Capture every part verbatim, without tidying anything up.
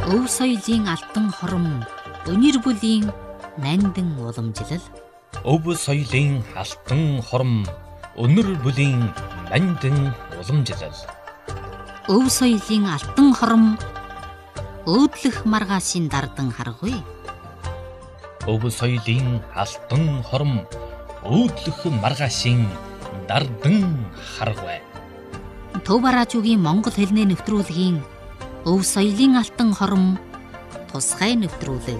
Өв соёлын алтан хором, өнөр бүлийн нандин уламжлал. Өв соёлын алтан хором, өнөр бүлийн нандин уламжлал. Өв соёлын алтан хором, өөдлөх маргаашийн дардан харгуй. Өв соёлын алтан хором, өөдлөх маргаашийн дардан харгуй. Төв бараажуугийн монгол хэлний нэвтрүүлгийн Өв соёлын алтан хором, тусгай нэвтрүүлэг.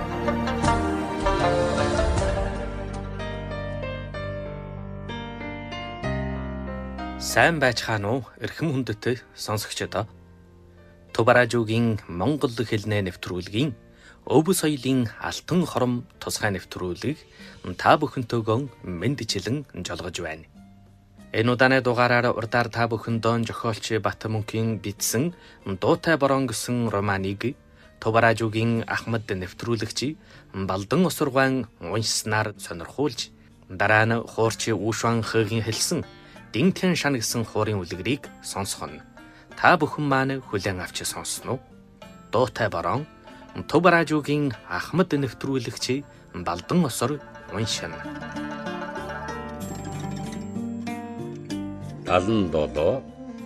Сайн байцгаана уу, эрхэм хүндэт сонсогчдоо. Төв бараажуугийн монгол хэлний нэвтрүүлгийн Өв соёлын алтан хором, тусгай нэвтрүүлэг та бүхэнтэйгөө мэндчилэн жолгож байна. Энэ удааны дугаараар урдаар та бүхэндөө зохиолч Батмөнхийн бичсэн Дуутай борон гэсэн романыг Төв бараажуугийн Ахмад нэвтрүүлэгч Балдан Осургаан уншсанаар сонирхуулж, дараа нь хуурч Ушван Хөгийн хэлсэн Динтэн шан гэсэн хуурын үлгэрийг сонсгоно. Та бүхэн маань хүлээн авч сонсно уу? Дуутай борон Төв бараажуугийн Ахмад нэвтрүүлэгч Балдан Осур уншина. Талан долоо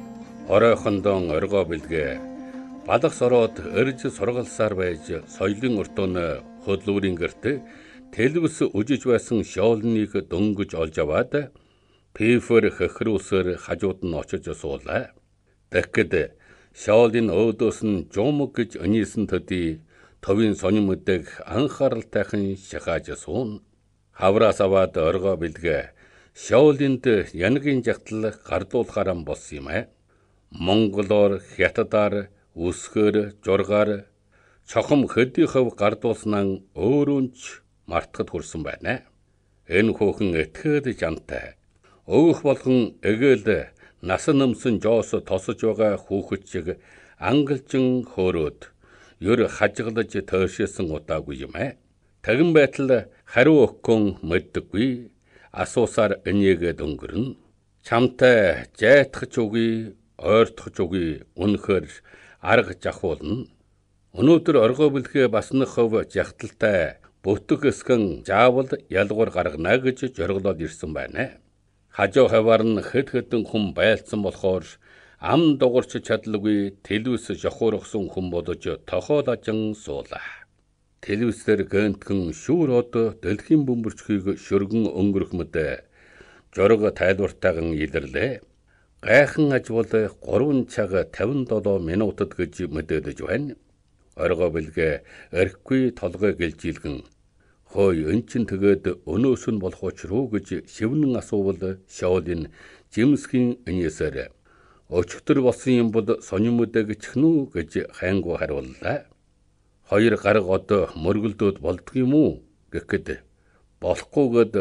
оройхондон оргоо бэлгээ балгас ороод эрж сургалсаар байж соёлын уртууны хөдлүүрийн гэрт телевис үжиж байсан шоолныг дөнгөж олж аваад пифер хөхрүүсээр хажууд нь очиж суулаа. Тэгэхэд шоолын өөдөөс нь жумг гэж өнийсэн төдий товын сонин мэдэг анхааралтайхан шахааж суун. Хавраас аваад оргоо бэлгээ Шоолинд янгийн жагтал гардуулахаар болсон юм аа. Монголоор, хятадаар, үсгээр, жургаар чохом хөдийнхөв гардуулснаа өөрөө ч мартахад хүрсэн байна. Энэ хүүхэн этгээд жантай. Өөх болгон эгээл насан нэмсэн жоос тосож байгаа хүүхэд шиг ангалжин хөөрөөд ёр хажиглаж тойршилсан удаагүй юм аа. Тэгэн байтал хариу өгөхгүй мэддэггүй. Асуусаар энийгээд өнгөрнө. Чамтай жайтгах үгүй, ойртох үгүй, үнэхээр арга жахуулна. Өнөөдөр оргоо бэлгээ басны хөв жагталтай бүтэг эсгэн заавал ялгуур гаргана гэж зориглоод ирсэн байна. Хажуу хаваар нь хэд хэдэн хүн байлцсан болохоор ам дугарч чадлагүй телевис жохооргсон хүн бодож тохиолажин суулаа. Телевизээр гэнтгэн шүүр од дэлхийн бөмбөрчхийг шөргөн өнгөрөх мэт жорог тайлбартайган илэрлээ. Гайхан ажвал гурван цаг тавин долоо минутад гэж мэдээлж байна. Оргоо бэлгээ эрхгүй толгой гэлжилгэн хой эн чин тэгээд өнөөс нь болох учруу гэж шивнэн асуувал шоолын жимсхийн энэсээр өчтөр болсон юм бол сонин мэдэгчхэн үү гэж хайнгу хариуллаа. Хоёр гараг одоо мөргөлдөөд болдго юм уу гэхэд болохгүйгээд